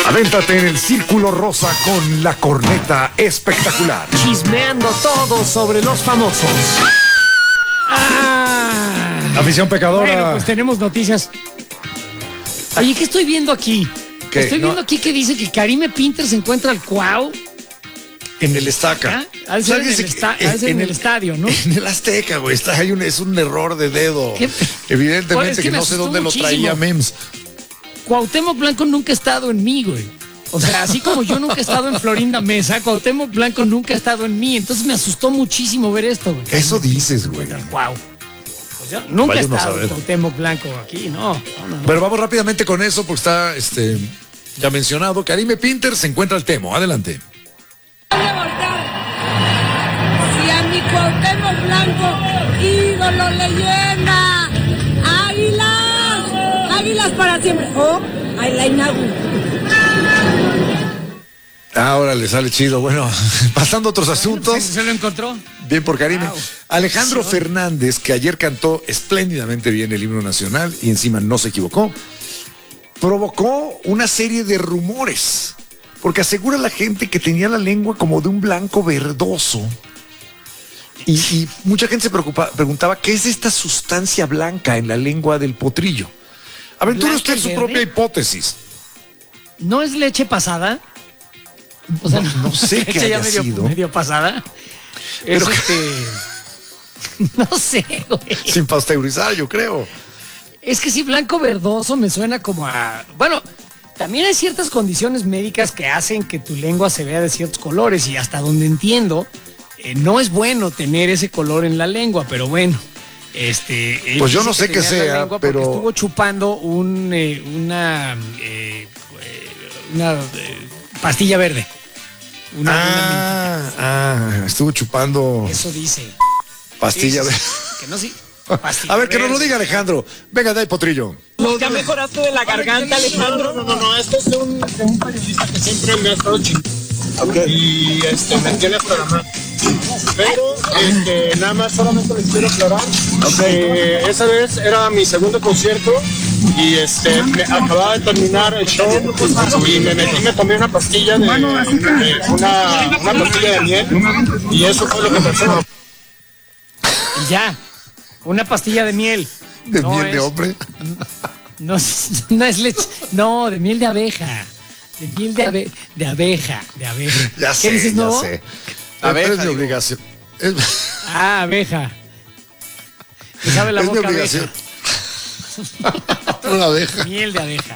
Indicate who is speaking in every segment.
Speaker 1: Adéntrate en el Círculo Rosa con la corneta espectacular.
Speaker 2: Chismeando todo sobre los famosos.
Speaker 1: Afición pecadora.
Speaker 2: Bueno, pues tenemos noticias. Oye, ¿qué estoy viendo aquí?
Speaker 1: ¿Qué?
Speaker 2: Estoy viendo aquí que dice que Karime Pinter se encuentra al Cuau.
Speaker 1: En el Estaca.
Speaker 2: Ha de ser en el estadio, ¿no?
Speaker 1: En el Azteca, güey. Es un error de dedo.
Speaker 2: ¿Qué?
Speaker 1: Evidentemente
Speaker 2: Pues es
Speaker 1: que
Speaker 2: me
Speaker 1: no sé
Speaker 2: asustó
Speaker 1: dónde
Speaker 2: muchísimo.
Speaker 1: lo traía Mems.
Speaker 2: Cuauhtémoc Blanco nunca ha estado en mí, güey. O sea, así como yo nunca he estado en Florinda Mesa, Cuauhtémoc Blanco nunca ha estado en mí. Entonces me asustó muchísimo ver esto, güey.
Speaker 1: Eso dices, güey.
Speaker 2: Wow. Pues yo nunca he
Speaker 1: Vaya uno a
Speaker 2: estado
Speaker 1: saber.
Speaker 2: Cuauhtémoc Blanco aquí, no.
Speaker 1: Pero vamos rápidamente con eso porque está ya mencionado. Karime Pinter se encuentra al Temo. Adelante.
Speaker 3: Si a mi Cuauhtémoc Blanco, ídolo, leyenda, águilas para siempre. Oh, I like Nagu.
Speaker 1: Ahora le sale chido. Bueno, pasando a otros asuntos.
Speaker 2: ¿Se lo encontró?
Speaker 1: Bien por Karime.
Speaker 2: Wow.
Speaker 1: Alejandro Fernández, que ayer cantó espléndidamente bien el himno nacional y encima no se equivocó, provocó una serie de rumores, porque asegura la gente que tenía la lengua como de un blanco verdoso. Y mucha gente se preguntaba, ¿qué es esta sustancia blanca en la lengua del potrillo? Aventura
Speaker 2: ¿Blanca
Speaker 1: usted su
Speaker 2: verde?
Speaker 1: propia hipótesis.
Speaker 2: ¿No es leche pasada? O sea,
Speaker 1: No sé qué
Speaker 2: leche ya
Speaker 1: haya sido.
Speaker 2: medio pasada.
Speaker 1: Pero-
Speaker 2: No sé, güey.
Speaker 1: Sin pasteurizar, yo creo.
Speaker 2: Es que si blanco verdoso me suena como a... Bueno, también hay ciertas condiciones médicas que hacen que tu lengua se vea de ciertos colores y hasta donde entiendo, no es bueno tener ese color en la lengua, pero bueno. Él
Speaker 1: Pues yo
Speaker 2: dice
Speaker 1: no sé
Speaker 2: que
Speaker 1: qué
Speaker 2: tenía la
Speaker 1: sea,
Speaker 2: lengua porque
Speaker 1: pero-
Speaker 2: estuvo chupando una pastilla verde.
Speaker 1: Estuvo chupando
Speaker 2: Eso dice.
Speaker 1: pastilla
Speaker 2: Sí,
Speaker 1: de...
Speaker 2: sí, que no sí. Pastilla
Speaker 1: A ver, que nos lo
Speaker 2: verde.
Speaker 1: diga Alejandro. Venga, de ahí, potrillo.
Speaker 4: ¿Ya mejoraste de la garganta, Alejandro?
Speaker 5: No, esto es de un periodista que siempre me ha estado chingando. Y me tiene hasta la mano. Pero nada más solamente les quiero aclarar. Esa vez era mi segundo concierto y me acababa de terminar el show y me tomé una pastilla una pastilla de miel y eso fue lo que pasó.
Speaker 2: Y ya. Una pastilla de miel.
Speaker 1: De
Speaker 2: No
Speaker 1: miel de
Speaker 2: es-
Speaker 1: hombre.
Speaker 2: No es leche. No, de miel de abeja. De miel de abeja.
Speaker 1: Ya
Speaker 2: ¿Qué
Speaker 1: sé,
Speaker 2: dices,
Speaker 1: ya
Speaker 2: no?
Speaker 1: sé.
Speaker 5: Abeja,
Speaker 1: Es mi
Speaker 5: digo.
Speaker 1: obligación.
Speaker 2: Ah, abeja. Me sabe la
Speaker 1: Es mi
Speaker 2: boca
Speaker 1: obligación.
Speaker 2: abeja.
Speaker 1: Una abeja.
Speaker 2: Miel de abeja.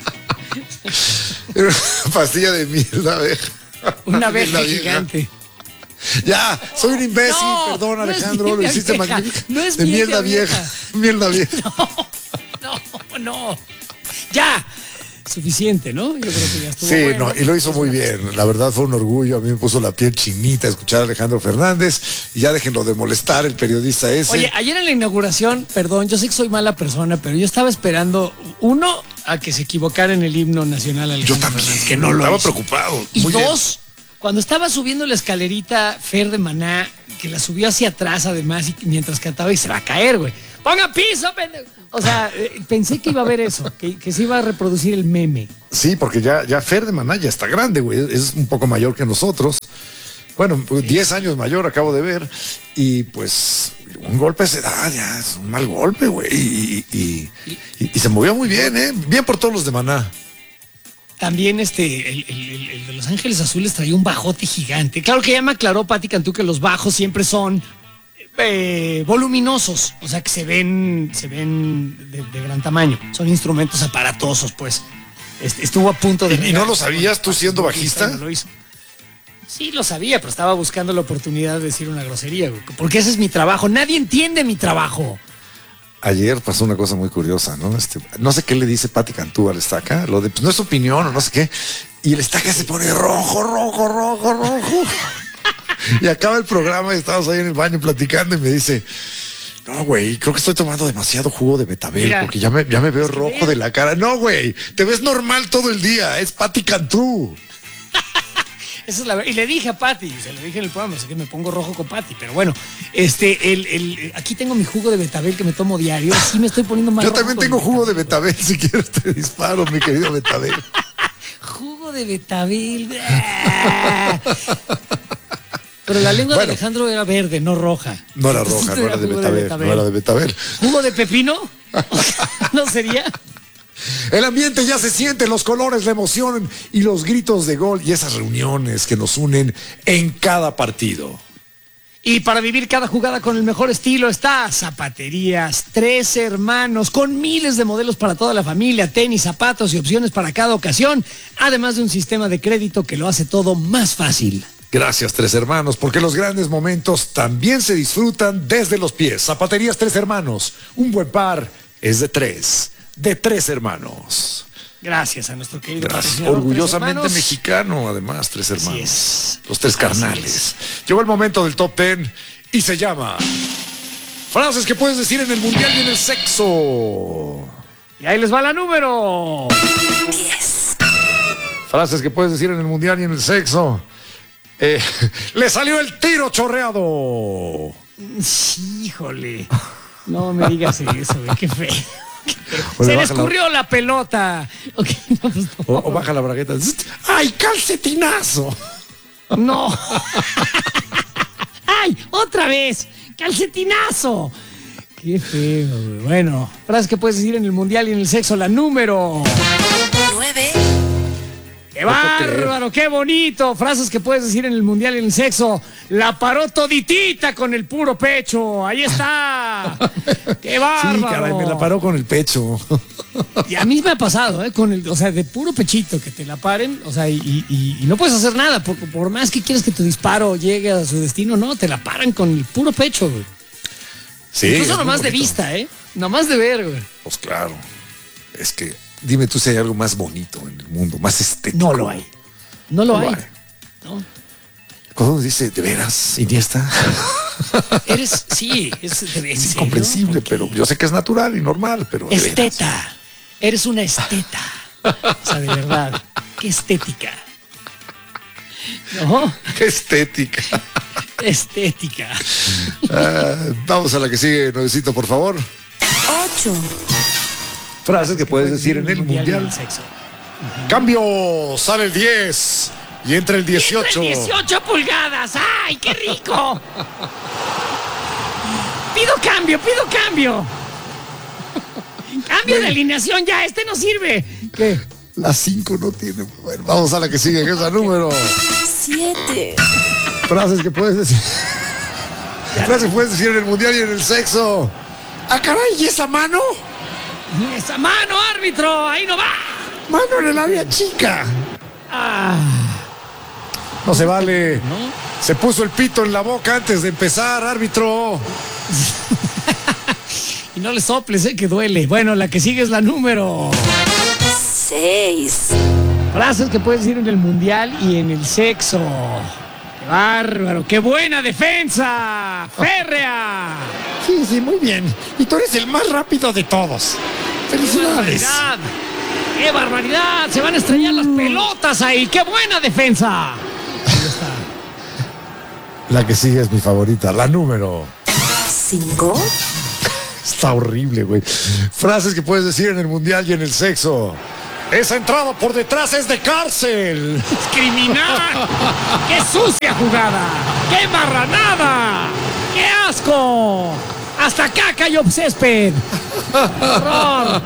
Speaker 1: Una pastilla de miel de abeja.
Speaker 2: Una
Speaker 1: Miel
Speaker 2: abeja
Speaker 1: de
Speaker 2: gigante.
Speaker 1: Ya, soy un imbécil,
Speaker 2: No,
Speaker 1: perdón,
Speaker 2: no es
Speaker 1: Alejandro,
Speaker 2: miel
Speaker 1: lo
Speaker 2: de
Speaker 1: hiciste
Speaker 2: abeja,
Speaker 1: magnífico.
Speaker 2: no es
Speaker 1: de
Speaker 2: miel
Speaker 1: miel
Speaker 2: de
Speaker 1: de vieja.
Speaker 2: abeja.
Speaker 1: Miel de vieja.
Speaker 2: No. Ya. Suficiente, ¿no? Yo creo que ya estuvo
Speaker 1: Sí,
Speaker 2: bueno.
Speaker 1: no, y lo hizo muy bien. La verdad fue un orgullo. A mí me puso la piel chinita escuchar a Alejandro Fernández. Y ya déjenlo de molestar, el periodista ese.
Speaker 2: Oye, ayer en la inauguración, perdón, yo sé que soy mala persona, pero yo estaba esperando, uno, a que se equivocara en el himno nacional
Speaker 1: yo
Speaker 2: Alejandro
Speaker 1: también.
Speaker 2: Fernández, que no lo
Speaker 1: estaba
Speaker 2: hizo.
Speaker 1: preocupado.
Speaker 2: Y
Speaker 1: Muy
Speaker 2: dos, cuando estaba subiendo la escalerita Fer de Maná, que la subió hacia atrás además, y mientras cantaba y se va a caer, güey. ¡Ponga piso, pendejo! O sea, pensé que iba a haber eso, que se iba a reproducir el meme.
Speaker 1: bien. Sí, porque ya Fer de Maná ya está grande, güey. Es un poco mayor que nosotros. Bueno, 10 años mayor, acabo de ver. Y pues, un golpe se da, ya es un mal golpe, güey. Y se movió muy bien, ¿eh? Bien por todos los de Maná.
Speaker 2: También el de Los Ángeles Azules traía un bajote gigante. Claro que ya me aclaró Pati Cantú que los bajos siempre son voluminosos, o sea que se ven de gran tamaño. Son instrumentos aparatosos, pues. Estuvo a punto de...
Speaker 1: ¿Y no lo sabías tú siendo bajista?
Speaker 2: No lo hizo. Sí, lo sabía, pero estaba buscando la oportunidad de decir una grosería, güey, porque ese es mi trabajo. Nadie entiende mi trabajo.
Speaker 1: Ayer pasó una cosa muy curiosa, ¿no? No sé qué le dice Pati Cantú al Estaca, lo de, pues no es opinión o no sé qué. Y el Estaca se pone rojo. Y acaba el programa y estamos ahí en el baño platicando y me dice, no, güey, creo que estoy tomando demasiado jugo de betabel
Speaker 2: Mira,
Speaker 1: porque ya me veo rojo de la cara. No, güey, te ves normal todo el día, es Pati Cantú.
Speaker 2: Esa es la verdad. Y le dije a Pati, se lo dije en el programa, así que me pongo rojo con Pati, pero bueno, aquí tengo mi jugo de betabel que me tomo diario, sí me estoy poniendo más
Speaker 1: Yo
Speaker 2: rojo
Speaker 1: también
Speaker 2: con
Speaker 1: tengo
Speaker 2: el
Speaker 1: jugo de betabel, si quieres te disparo, mi querido betabel.
Speaker 2: Jugo de Betabel. Pero la lengua de Alejandro era verde, no roja.
Speaker 1: No era roja, no era de Betabel. No era de Betabel.
Speaker 2: ¿Jugo de pepino? ¿No sería?
Speaker 1: El ambiente ya se siente, los colores, la emoción y los gritos de gol y esas reuniones que nos unen en cada partido.
Speaker 2: Y para vivir cada jugada con el mejor estilo está Zapaterías Tres Hermanos, con miles de modelos para toda la familia, tenis, zapatos y opciones para cada ocasión, además de un sistema de crédito que lo hace todo más fácil.
Speaker 1: Gracias, Tres Hermanos, porque los grandes momentos también se disfrutan desde los pies. Zapaterías Tres Hermanos, un buen par es de Tres Hermanos.
Speaker 2: Gracias a nuestro querido
Speaker 1: patrocinador, orgullosamente mexicano, además, Tres Hermanos.
Speaker 2: Es.
Speaker 1: Los tres carnales. Llegó el momento del top 10 y se llama frases que puedes decir en el mundial y en el sexo.
Speaker 2: Y ahí les va la número
Speaker 3: 10.
Speaker 1: Frases que puedes decir en el mundial y en el sexo. Le salió el tiro chorreado.
Speaker 2: Híjole. No me digas eso, qué feo. Se le escurrió la pelota. Okay, no, pues no.
Speaker 1: O baja la bragueta. ¡Ay, calcetinazo!
Speaker 2: No. ¡Ay, otra vez! ¡Calcetinazo! Qué feo, güey. Bueno, frases que puedes decir en el mundial y en el sexo. La número
Speaker 3: 9.
Speaker 2: ¡Qué bárbaro! ¡Qué bonito! Frases que puedes decir en el mundial y en el sexo. La paró toditita con el puro pecho. Ahí está. ¡Qué bárbaro!
Speaker 1: Sí, caray, me la paró con el pecho.
Speaker 2: Y a mí me ha pasado, con el, o sea, de puro pechito que te la paren, o sea, y no puedes hacer nada, porque por más que quieras que tu disparo llegue a su destino, no, te la paran con el puro pecho, güey.
Speaker 1: Sí.
Speaker 2: Incluso nomás de vista, nomás de ver, güey.
Speaker 1: Pues claro. Es que, dime tú si hay algo más bonito en el mundo, más estético.
Speaker 2: No lo hay. No lo hay. ¿No?
Speaker 1: Cuando dice, ¿de veras, Iniesta?
Speaker 2: Sí, es
Speaker 1: incomprensible, pero yo sé que es natural y normal, pero
Speaker 2: esteta. Eres una esteta. O sea, de verdad. Qué estética. ¿No?
Speaker 1: Qué estética.
Speaker 2: Estética.
Speaker 1: Vamos a la que sigue, Nuevecito, por favor.
Speaker 3: 8.
Speaker 1: Frases que puedes decir en el mundial.
Speaker 2: Sexo.
Speaker 1: Cambio, sale el 10 y entra el 18.
Speaker 2: 18 pulgadas. ¡Ay, qué rico! Pido cambio. Cambio de alineación ya, este no sirve. ¿Qué?
Speaker 1: La 5 no tiene. Bueno, vamos a la que sigue, que es la número
Speaker 3: 7.
Speaker 1: Frases que puedes decir. Frases que puedes decir en el mundial y en el sexo. ¡Ah, caray! ¿Y esa mano?
Speaker 2: ¡Esa mano, árbitro! ¡Ahí no va!
Speaker 1: ¡Mano en el área chica! No se vale.
Speaker 2: ¿No?
Speaker 1: Se puso el pito en la boca antes de empezar, árbitro.
Speaker 2: Y no le soples, que duele. Bueno, la que sigue es la número
Speaker 3: 6.
Speaker 2: Frases que puedes decir en el mundial y en el sexo. ¡Qué bárbaro! ¡Qué buena defensa! ¡Férrea!
Speaker 1: Sí, muy bien. Y tú eres el más rápido de todos. ¡Felicidades!
Speaker 2: ¡Qué barbaridad! Se van a estrellar las pelotas ahí. ¡Qué buena defensa! Ahí está.
Speaker 1: La que sigue es mi favorita, la número
Speaker 3: 5.
Speaker 1: Está horrible, güey. Frases que puedes decir en el mundial y en el sexo. Esa entrada por detrás es de cárcel.
Speaker 2: ¡Criminal! ¡Qué sucia jugada! ¡Qué marranada! ¡Qué asco! ¡Hasta acá cayó césped! ¡Horror!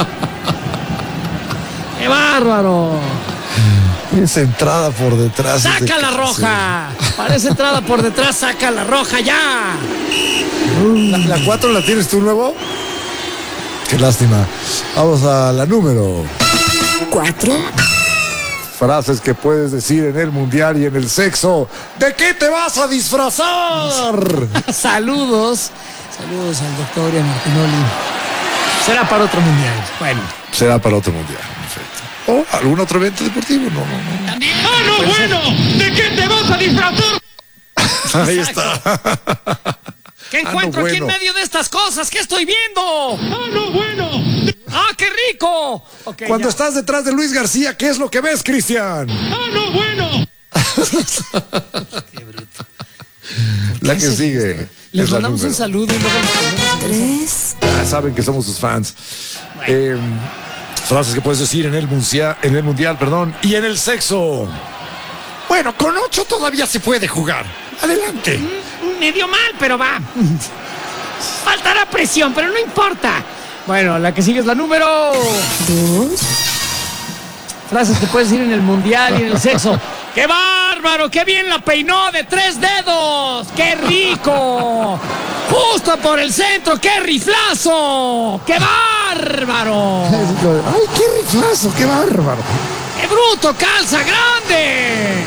Speaker 2: ¡Qué bárbaro!
Speaker 1: Esa entrada por detrás.
Speaker 2: ¡Saca la roja! Parece entrada por detrás, saca la roja ya.
Speaker 1: ¿La 4 la tienes tú nuevo? Qué lástima. Vamos a la número
Speaker 3: 4.
Speaker 1: Frases que puedes decir en el mundial y en el sexo. ¿De qué te vas a disfrazar?
Speaker 2: Saludos al doctor Ian Martinoli. Será para otro mundial. Bueno.
Speaker 1: Será para otro mundial, perfecto. ¿O algún otro evento deportivo? No.
Speaker 2: También.
Speaker 4: ¡Ah, no, bueno! ¿De qué te vas a disfrazar?
Speaker 1: Ahí está.
Speaker 2: ¿Qué encuentro aquí en medio de estas cosas? ¿Qué estoy viendo?
Speaker 4: ¡Ah, no, bueno!
Speaker 2: ¡Ah, qué rico! Okay,
Speaker 1: Cuando
Speaker 2: ya.
Speaker 1: estás detrás de Luis García, ¿qué es lo que ves, Cristian?
Speaker 4: ¡Ah, no, bueno!
Speaker 2: Qué bruto.
Speaker 1: La que sigue.
Speaker 2: Les
Speaker 1: es la
Speaker 2: mandamos un
Speaker 1: número.
Speaker 2: saludo y luego nos ponemos en eso.
Speaker 3: 3.
Speaker 1: Saben que somos sus fans. Frases que puedes decir en el mundial, perdón, y en el sexo. Bueno, con 8 todavía se puede jugar. Adelante.
Speaker 2: Medio mal, pero va. Faltará presión, pero no importa. Bueno, la que sigue es la número
Speaker 3: 2.
Speaker 2: Frases que puedes decir en el mundial y en el sexo. ¡Qué bárbaro! ¡Qué bien la peinó de 3 dedos! ¡Qué rico! ¡Justo por el centro! ¡Qué riflazo! ¡Qué bárbaro!
Speaker 1: ¡Ay, qué riflazo! ¡Qué bárbaro!
Speaker 2: ¡Qué bruto! ¡Calza grande!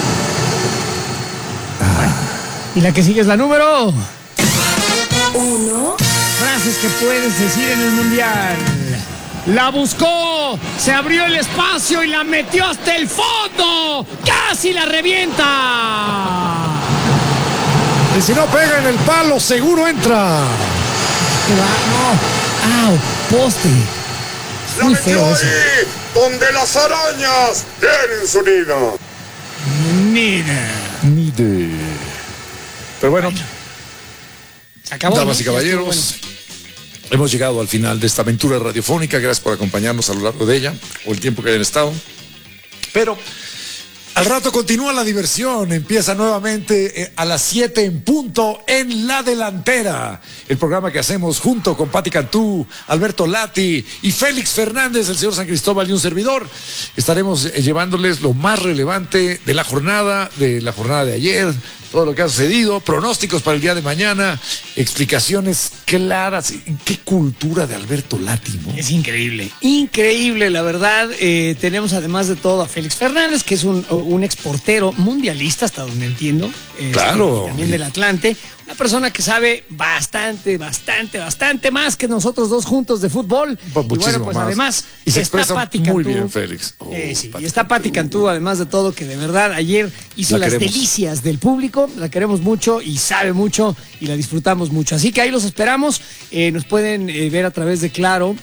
Speaker 2: Y la que sigue es la número
Speaker 3: 1.
Speaker 2: Frases que puedes decir en el mundial. La buscó, se abrió el espacio y la metió hasta el fondo. ¡Casi la revienta!
Speaker 1: Y si no pega en el palo, seguro entra.
Speaker 2: ¿Qué va? No. ¡Au! Poste. Muy feo eso.
Speaker 6: donde las arañas tienen su nido.
Speaker 2: Mira.
Speaker 1: Pero bueno,
Speaker 2: Se acabó.
Speaker 1: damas
Speaker 2: ¿no?
Speaker 1: y caballeros, hemos llegado al final de esta aventura radiofónica. Gracias por acompañarnos a lo largo de ella, o el tiempo que hayan estado. Pero al rato continúa la diversión. Empieza nuevamente a las 7 en punto en La Delantera. El programa que hacemos junto con Pati Cantú, Alberto Lati y Félix Fernández, el señor San Cristóbal y un servidor. Estaremos llevándoles lo más relevante de la jornada de ayer, todo lo que ha sucedido, pronósticos para el día de mañana, explicaciones claras. Qué cultura de Alberto Lati, ¿no?
Speaker 2: Es increíble, increíble, la verdad. Tenemos además de todo a Félix Fernández, que es un exportero mundialista, hasta donde entiendo.
Speaker 1: Claro.
Speaker 2: También del Atlante. Una persona que sabe bastante más que nosotros dos juntos de fútbol. Y bueno, pues
Speaker 1: más.
Speaker 2: además
Speaker 1: Y se
Speaker 2: está
Speaker 1: expresa
Speaker 2: Pati
Speaker 1: muy
Speaker 2: Cantú.
Speaker 1: bien, Félix.
Speaker 2: Sí,
Speaker 1: Pati
Speaker 2: y está Pati Cantú, además de todo, que de verdad ayer hizo
Speaker 1: La
Speaker 2: las
Speaker 1: queremos.
Speaker 2: delicias del público. La queremos mucho y sabe mucho y la disfrutamos mucho. Así que ahí los esperamos. Nos pueden ver a través de Claro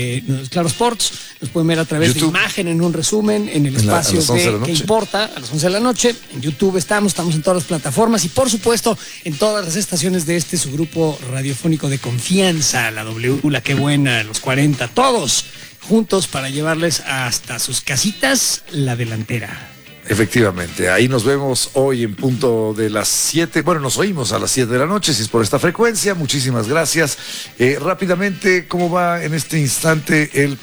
Speaker 2: Sports. Nos pueden ver a través
Speaker 1: YouTube.
Speaker 2: de Imagen en un resumen en el espacio
Speaker 1: a las 11 de la
Speaker 2: de ¿Qué
Speaker 1: noche.
Speaker 2: importa? A las 11 de la noche. En YouTube estamos en todas las plataformas y por supuesto en todas las estaciones de su grupo radiofónico de confianza, la W, la Qué Buena, los 40, todos juntos para llevarles hasta sus casitas La Delantera.
Speaker 1: Efectivamente, ahí nos vemos hoy en punto de las 7. Bueno, nos oímos a las 7 de la noche, si es por esta frecuencia. Muchísimas gracias. Rápidamente, ¿cómo va en este instante el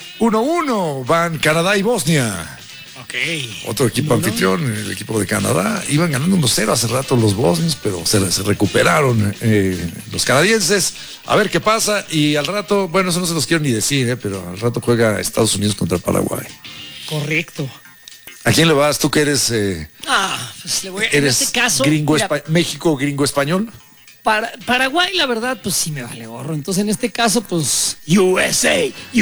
Speaker 1: 1-1? Van Canadá y Bosnia.
Speaker 2: Ok.
Speaker 1: Otro equipo anfitrión, el equipo de Canadá. Iban ganando 1-0 hace rato los bosnios, pero se recuperaron los canadienses. A ver qué pasa. Y al rato, bueno, eso no se los quiero ni decir, pero al rato juega Estados Unidos contra Paraguay.
Speaker 2: Correcto.
Speaker 1: ¿A quién le vas? Tú que eres...
Speaker 2: Pues le voy en
Speaker 1: ¿Eres
Speaker 2: este caso,
Speaker 1: gringo
Speaker 2: mira,
Speaker 1: México gringo español?
Speaker 2: Paraguay, la verdad, pues sí me vale gorro. Entonces, en este caso, pues USA.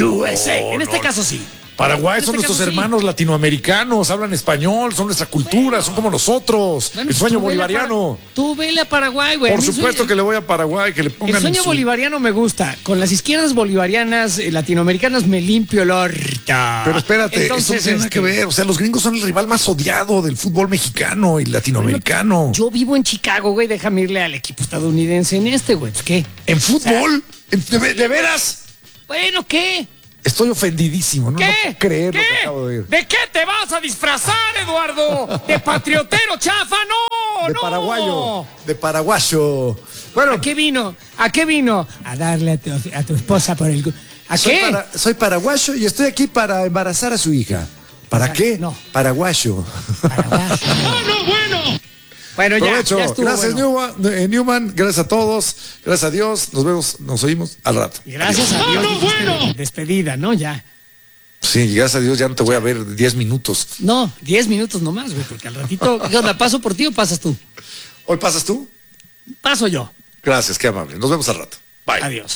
Speaker 2: En este caso sí.
Speaker 1: Paraguay
Speaker 2: En
Speaker 1: son
Speaker 2: este
Speaker 1: nuestros
Speaker 2: caso, sí.
Speaker 1: hermanos latinoamericanos, hablan español, son nuestra cultura, son como nosotros.
Speaker 2: Bueno,
Speaker 1: el sueño
Speaker 2: tú vele a
Speaker 1: bolivariano.
Speaker 2: Tú vele a Paraguay, güey. A
Speaker 1: Por
Speaker 2: mí
Speaker 1: supuesto que le voy a Paraguay, que le pongan
Speaker 2: el sueño
Speaker 1: su-
Speaker 2: bolivariano me gusta. Con las izquierdas bolivarianas, latinoamericanas, me limpio el orto.
Speaker 1: Pero espérate,
Speaker 2: Entonces,
Speaker 1: eso no tiene nada que ver. O sea, los gringos son el rival más odiado del fútbol mexicano y latinoamericano.
Speaker 2: Yo vivo en Chicago, güey. Déjame irle al equipo estadounidense en güey. Pues, ¿qué?
Speaker 1: ¿En fútbol? ¿De veras?
Speaker 2: Bueno, ¿qué?
Speaker 1: Estoy ofendidísimo, ¿no?
Speaker 2: ¿Qué?
Speaker 1: No puedo creer lo que
Speaker 2: ¿Qué?
Speaker 1: acabo de ver.
Speaker 2: ¿De qué te vas a disfrazar, Eduardo? ¿De patriotero, chafa? ¡No!
Speaker 1: De
Speaker 2: ¡No!
Speaker 1: paraguayo. De paraguayo. Bueno,
Speaker 2: ¿A qué vino? ¿A qué vino? A darle a tu esposa por el... ¿A qué?
Speaker 1: soy paraguayo y estoy aquí para embarazar a su hija. ¿Para qué?
Speaker 2: No.
Speaker 1: Paraguayo.
Speaker 2: Paraguayo.
Speaker 4: ¡Bueno, bueno!
Speaker 2: Bueno, ya
Speaker 1: Provecho.
Speaker 2: estuvo.
Speaker 1: Gracias,
Speaker 2: bueno.
Speaker 1: Newman. Gracias a todos. Gracias a Dios. Nos vemos, nos oímos al rato.
Speaker 2: Y gracias a Dios.
Speaker 4: ¡No,
Speaker 2: dijiste
Speaker 4: bueno!
Speaker 2: Despedida, ¿no? Ya.
Speaker 1: Sí, gracias a Dios ya no te voy a ver 10 minutos.
Speaker 2: No, 10 minutos nomás, güey, porque al ratito, ¿qué onda? ¿Paso por ti o pasas tú?
Speaker 1: ¿Hoy pasas tú?
Speaker 2: Paso yo.
Speaker 1: Gracias, qué amable. Nos vemos al rato. Bye.
Speaker 2: Adiós.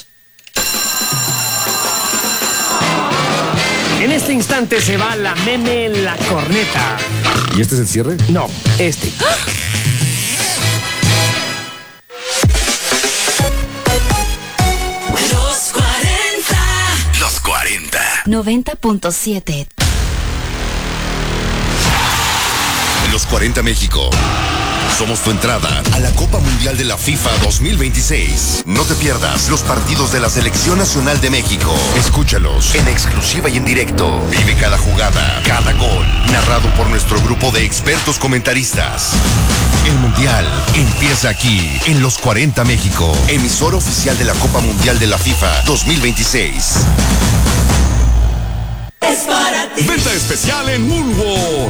Speaker 2: En este instante se va la meme la corneta.
Speaker 1: ¿Y este es el cierre?
Speaker 2: No, este.
Speaker 3: Los 40.
Speaker 7: Los 40.
Speaker 3: 90.7.
Speaker 7: Los 40 México. Somos tu entrada a la Copa Mundial de la FIFA 2026. No te pierdas los partidos de la Selección Nacional de México. Escúchalos en exclusiva y en directo. Vive cada jugada, cada gol, narrado por nuestro grupo de expertos comentaristas. El Mundial empieza aquí, en los 40 México, emisora oficial de la Copa Mundial de la FIFA 2026.
Speaker 3: Es para ti.
Speaker 7: Venta especial en Woolworth.